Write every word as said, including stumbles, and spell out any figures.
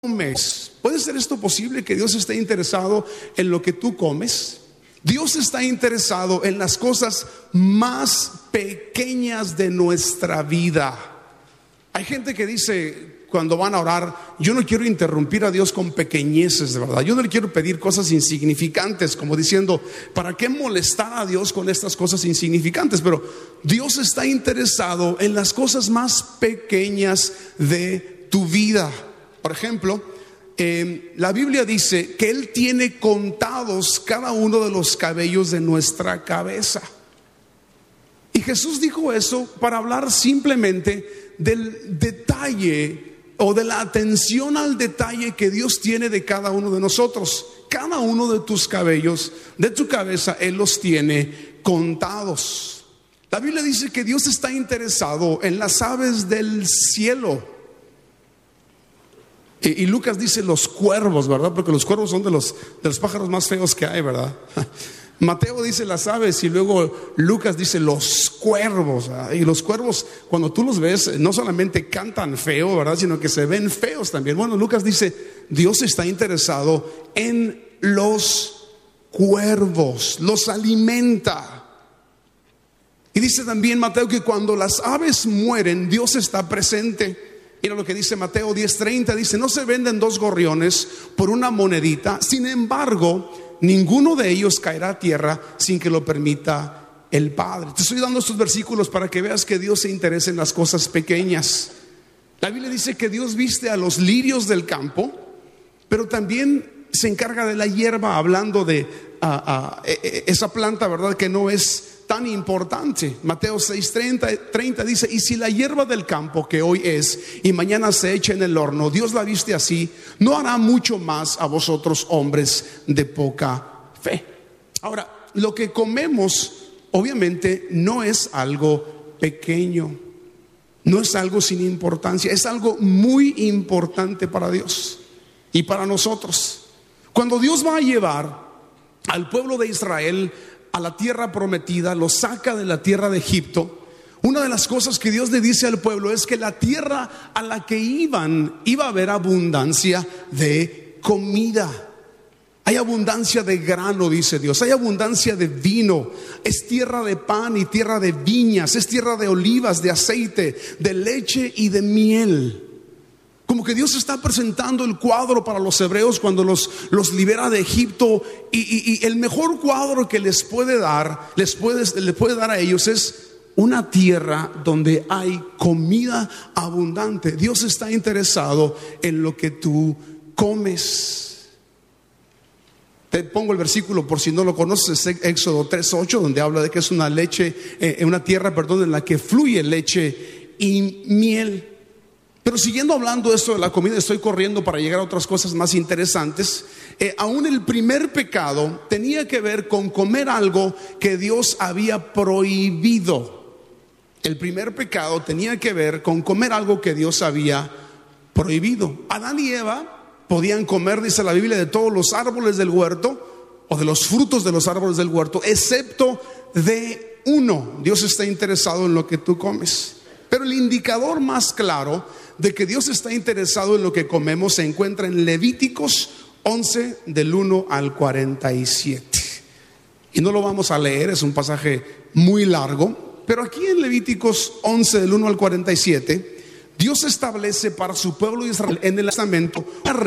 comes. ¿Puede ser esto posible, que Dios esté interesado en lo que tú comes? Dios está interesado en las cosas más pequeñas de nuestra vida. Hay gente que dice cuando van a orar: yo no quiero interrumpir a Dios con pequeñeces, de verdad. Yo no le quiero pedir cosas insignificantes, como diciendo: ¿para qué molestar a Dios con estas cosas insignificantes? Pero Dios está interesado en las cosas más pequeñas de tu vida. Por ejemplo, eh, la Biblia dice que Él tiene contados cada uno de los cabellos de nuestra cabeza. Y Jesús dijo eso para hablar simplemente del detalle o de la atención al detalle que Dios tiene de cada uno de nosotros. Cada uno de tus cabellos, de tu cabeza, Él los tiene contados. La Biblia dice que Dios está interesado en las aves del cielo. Y, y Lucas dice los cuervos, ¿verdad? Porque los cuervos son de los, de los pájaros más feos que hay, ¿verdad? Mateo dice las aves y luego Lucas dice los cuervos, ¿verdad? Y los cuervos, cuando tú los ves, no solamente cantan feo, ¿verdad? Sino que se ven feos también. Bueno, Lucas dice: Dios está interesado en los cuervos, los alimenta. Y dice también Mateo que cuando las aves mueren, Dios está presente. Mira lo que dice Mateo diez treinta, dice: no se venden dos gorriones por una monedita, sin embargo, ninguno de ellos caerá a tierra sin que lo permita el Padre. Te estoy dando estos versículos para que veas que Dios se interesa en las cosas pequeñas. La Biblia dice que Dios viste a los lirios del campo, pero también se encarga de la hierba, hablando de uh, uh, esa planta, ¿verdad?, que no es tan importante. Mateo seis treinta dice: y si la hierba del campo, que hoy es y mañana se echa en el horno, Dios la viste así, ¿no hará mucho más a vosotros, hombres de poca fe? Ahora, lo que comemos obviamente no es algo pequeño, no es algo sin importancia, es algo muy importante para Dios y para nosotros. Cuando Dios va a llevar al pueblo de Israel a la tierra prometida, lo saca de la tierra de Egipto, una de las cosas que Dios le dice al pueblo es que la tierra a la que iban iba a haber abundancia de comida. Hay abundancia de grano, dice Dios, hay abundancia de vino, es tierra de pan y tierra de viñas, es tierra de olivas, de aceite, de leche y de miel. Como que Dios está presentando el cuadro para los hebreos cuando los, los libera de Egipto, y, y, y el mejor cuadro que les puede dar, les puede, le puede dar a ellos es una tierra donde hay comida abundante. Dios está interesado en lo que tú comes. Te pongo el versículo por si no lo conoces, Éxodo tres ocho, donde habla de que es una leche, eh, una tierra, perdón, en la que fluye leche y miel. Pero siguiendo hablando esto de la comida, estoy corriendo para llegar a otras cosas más interesantes. Eh, aún el primer pecado tenía que ver con comer algo que Dios había prohibido. El primer pecado tenía que ver con comer algo que Dios había prohibido. Adán y Eva podían comer, dice la Biblia, de todos los árboles del huerto, o de los frutos de los árboles del huerto, excepto de uno. Dios está interesado en lo que tú comes. Pero el indicador más claro de que Dios está interesado en lo que comemos se encuentra en Levíticos once del uno al cuarenta y siete. Y no lo vamos a leer, es un pasaje muy largo, pero aquí en Levíticos once del uno al cuarenta y siete, Dios establece para su pueblo Israel en el Testamento